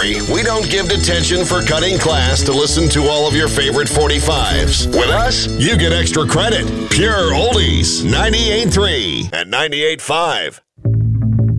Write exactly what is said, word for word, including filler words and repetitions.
worry, we don't give detention for cutting class to listen to all of your favorite forty-fives. With us, you get extra credit. Pure Oldies, ninety-eight point three and ninety-eight point five.